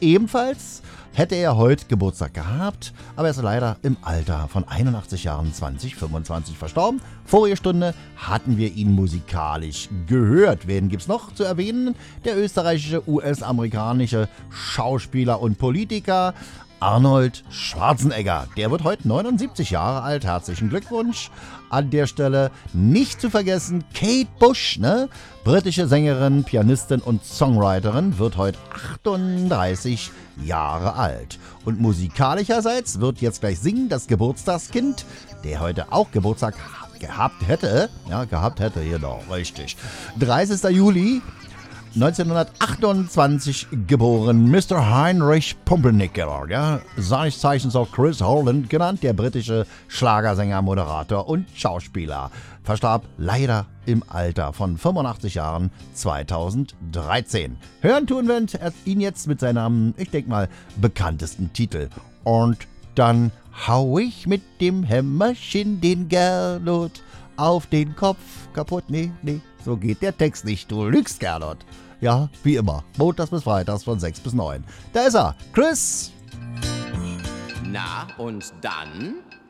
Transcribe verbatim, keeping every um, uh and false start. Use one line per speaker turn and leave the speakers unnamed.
ebenfalls hätte er heute Geburtstag gehabt, aber er ist leider im Alter von einundachtzig Jahren zwanzig fünfundzwanzig verstorben. Vorige Stunde hatten wir ihn musikalisch gehört. Wen gibt's noch zu erwähnen? Der österreichische, U S-amerikanische Schauspieler und Politiker Arnold Schwarzenegger. Der wird heute neunundsiebzig Jahre alt. Herzlichen Glückwunsch. An der Stelle nicht zu vergessen, Kate Bush, ne? Britische Sängerin, Pianistin und Songwriterin, wird heute achtunddreißig Jahre alt. Und musikalischerseits wird jetzt gleich singen das Geburtstagskind, der heute auch Geburtstag gehabt hätte. Ja, gehabt hätte, genau, richtig. dreißigster Juli neunzehnhundertachtundzwanzig geboren, Mister Heinrich Pumpernickel, ja, seines Zeichens auch Chris Holland genannt, der britische Schlagersänger, Moderator und Schauspieler. Verstarb leider im Alter von fünfundachtzig Jahren zweitausenddreizehn. Hören tun wir ihn jetzt mit seinem, ich denke mal, bekanntesten Titel. Und dann hau ich mit dem Hämmerchen den Gernot auf den Kopf kaputt. Nee, nee, so geht der Text nicht, du lügst, Gernot. Ja, wie immer, montags bis freitags von sechs bis neun. Da ist er, Chris.
Na, und dann?